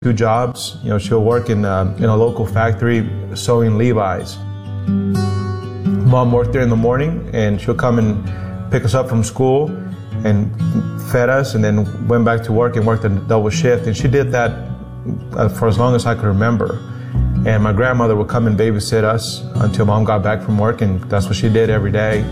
2 jobs. She'll work in a local factory sewing Levi's. Mom worked there in the morning, and she'll come and pick us up from school and fed us, and then went back to work and worked a double shift. And she did that for as long as I could remember. And my grandmother would come and babysit us until Mom got back from work, and that's what she did every day.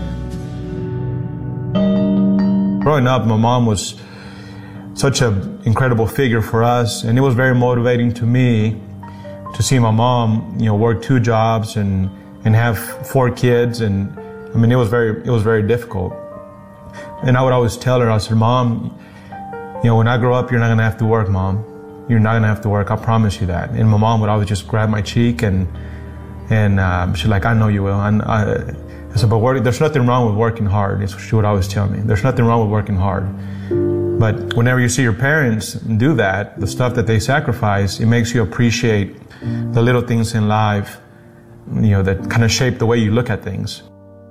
Growing up, my mom was such an incredible figure for us, and it was very motivating to me to see my mom, work 2 jobs and have 4 kids. And I mean, it was very difficult. And I would always tell her, I said, Mom, when I grow up, you're not gonna have to work, Mom. You're not gonna have to work, I promise you that. And my mom would always just grab my cheek and she's like, I know you will. I said, but there's nothing wrong with working hard. That's what she would always tell me. There's nothing wrong with working hard. But whenever you see your parents do that, the stuff that they sacrifice, it makes you appreciate the little things in life, that kind of shape the way you look at things.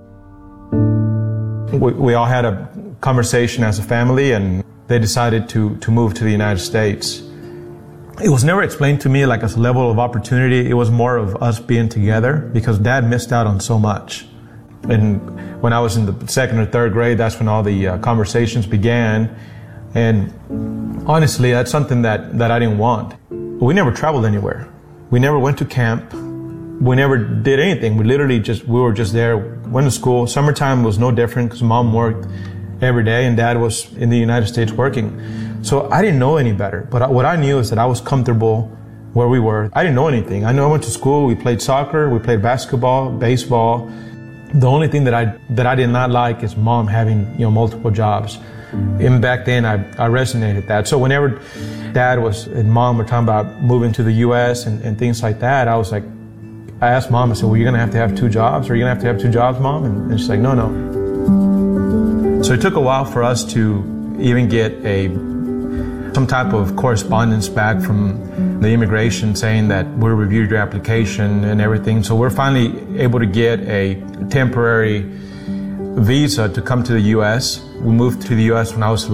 We all had a conversation as a family, and they decided to move to the United States. It was never explained to me like as a level of opportunity. It was more of us being together, because Dad missed out on so much. And when I was in the 2nd or 3rd grade, that's when all the conversations began. And honestly, that's something that I didn't want. We never traveled anywhere. We never went to camp. We never did anything. We were just there, went to school. Summertime was no different because Mom worked every day and Dad was in the United States working. So I didn't know any better. But what I knew is that I was comfortable where we were. I didn't know anything. I went to school, we played soccer, we played basketball, baseball. The only thing that I did not like is Mom having, multiple jobs. And back then I resonated that. So whenever Dad and Mom were talking about moving to the US and things like that, I asked Mom, I said, well, you're gonna have 2 jobs? Are you gonna have to have 2 jobs, Mom? And she's like, no. So it took a while for us to even get some type of correspondence back from the immigration saying that we reviewed your application and everything. So we're finally able to get a temporary visa to come to the U.S. We moved to the U.S. when I was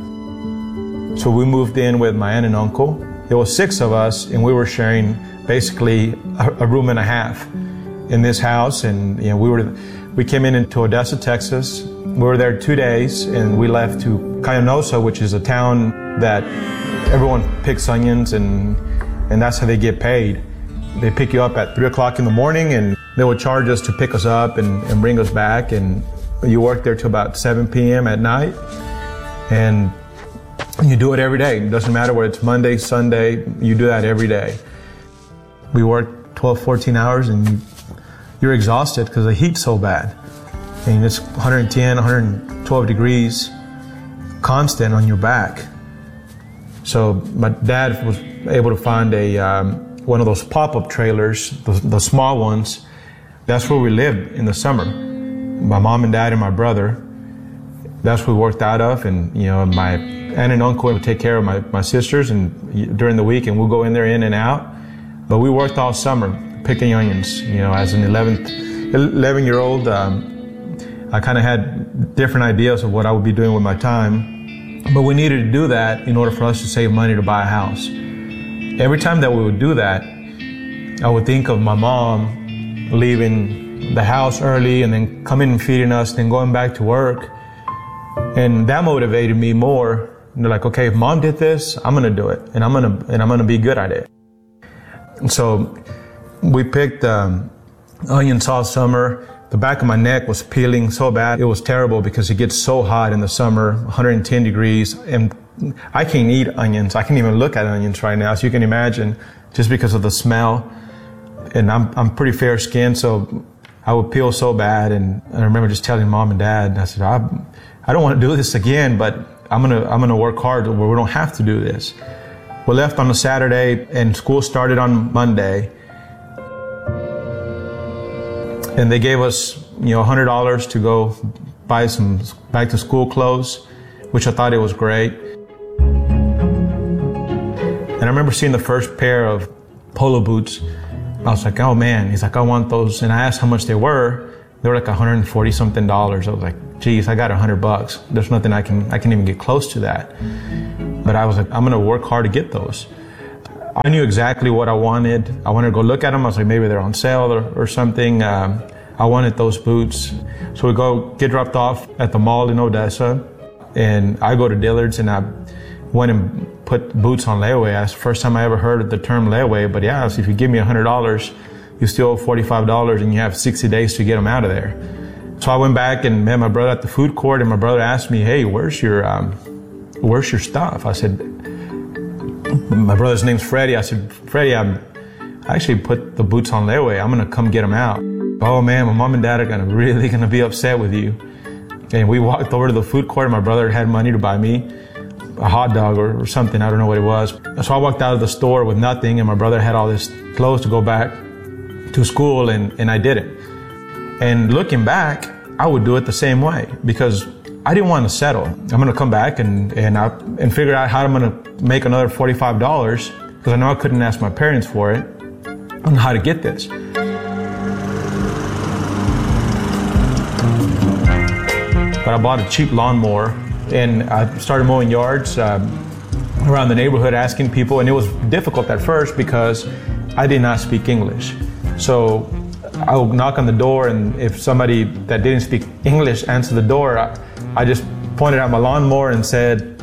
11. So we moved in with my aunt and uncle. There was 6 of us, and we were sharing basically a room and a half in this house. And we came into Odessa, Texas. We were there 2 days, and we left to Cayunosa, which is a town that everyone picks onions, and that's how they get paid. They pick you up at 3 o'clock in the morning, and they would charge us to pick us up and bring us back. And you work there till about 7 p.m. at night, and you do it every day. It doesn't matter whether it's Monday, Sunday, you do that every day. We work 12, 14 hours, and you're exhausted because the heat's so bad. And it's 110, 112 degrees constant on your back. So my dad was able to find one of those pop-up trailers, the small ones. That's where we lived in the summer. My mom and dad and my brother, that's what we worked out of. And my aunt and uncle would take care of my sisters and during the week, and we'll go in there in and out. But we worked all summer picking onions. As an 11-year-old, I kind of had different ideas of what I would be doing with my time. But we needed to do that in order for us to save money to buy a house. Every time that we would do that, I would think of my mom leaving the house early and then coming and feeding us, then going back to work. And that motivated me more. And they're like, okay, if Mom did this, I'm gonna do it, and I'm gonna be good at it. And so we picked onions all summer. The back of my neck was peeling so bad. It was terrible because it gets so hot in the summer, 110 degrees, and I can't eat onions. I can't even look at onions right now, so you can imagine, just because of the smell. And I'm pretty fair skinned, so I would peel so bad. And I remember just telling Mom and Dad, I said, I don't want to do this again, but I'm gonna work hard where we don't have to do this. We left on a Saturday, and school started on Monday. And they gave us, $100 to go buy some back to school clothes, which I thought it was great. And I remember seeing the first pair of polo boots. I was like, oh man. He's like, I want those. And I asked how much they were. They were like $140 something. I was like, geez, I got $100. There's nothing I can even get close to that. But I was like, I'm gonna work hard to get those. I knew exactly what I wanted. I wanted to go look at them. I was like, maybe they're on sale or something. I wanted those boots. So we get dropped off at the mall in Odessa, and I go to Dillard's and I went and put boots on layaway. That's the first time I ever heard of the term layaway. But yeah, so if you give me $100, you still owe $45 and you have 60 days to get them out of there. So I went back and met my brother at the food court, and my brother asked me, hey, where's your stuff? I said, my brother's name's Freddie. I said, Freddie, I actually put the boots on layaway. I'm gonna come get them out. Oh man, my mom and dad are really gonna be upset with you. And we walked over to the food court, and my brother had money to buy me a hot dog or something. I don't know what it was. So I walked out of the store with nothing, and my brother had all this clothes to go back to school, and I didn't. And looking back, I would do it the same way because I didn't want to settle. I'm going to come back and figure out how I'm going to make another $45 because I know I couldn't ask my parents for it on how to get this. But I bought a cheap lawnmower and I started mowing yards around the neighborhood asking people, and it was difficult at first because I did not speak English. So I would knock on the door, and if somebody that didn't speak English answered the door, I just pointed out my lawnmower and said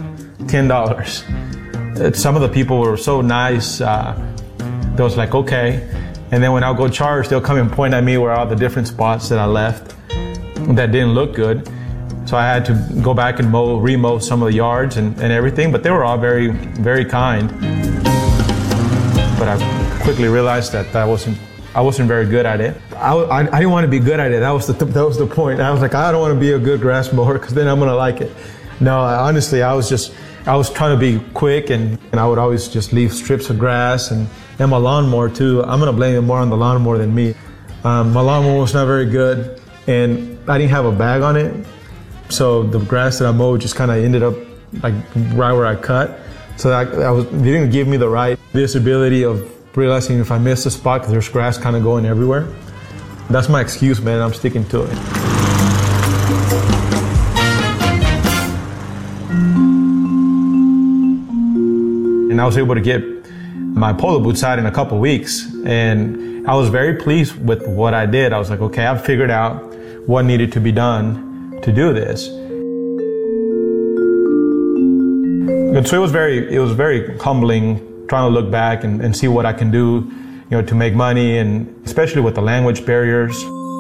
$10. Some of the people were so nice, they was like, okay. And then when I'll go charge, they'll come and point at me where all the different spots that I left that didn't look good. So I had to go back and remow some of the yards and everything, but they were all very, very kind. But I quickly realized that I wasn't very good at it. I didn't want to be good at it. That was the point. I was like, I don't want to be a good grass mower because then I'm going to like it. No, honestly, I was trying to be quick, and I would always just leave strips of grass and my lawnmower too. I'm going to blame it more on the lawnmower than me. My lawnmower was not very good, and I didn't have a bag on it. So the grass that I mowed just kind of ended up like right where I cut. So they didn't give me the right visibility of realizing if I missed a spot because there's grass kind of going everywhere. That's my excuse, man. I'm sticking to it. And I was able to get my polo boots out in a couple weeks, and I was very pleased with what I did. I was like, okay, I've figured out what needed to be done to do this. And so it was very humbling trying to look back and see what I can do, to make money, and especially with the language barriers.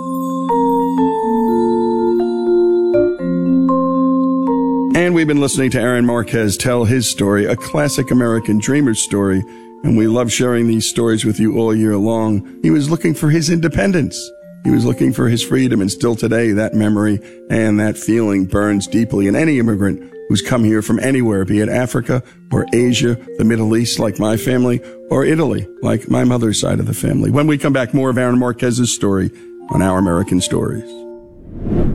And we've been listening to Aaron Marquez tell his story, a classic American dreamer story, and we love sharing these stories with you all year long. He was looking for his independence. He was looking for his freedom, and still today, that memory and that feeling burns deeply in any immigrant who's come here from anywhere, be it Africa or Asia, the Middle East, like my family, or Italy, like my mother's side of the family. When we come back, more of Aaron Marquez's story on Our American Stories.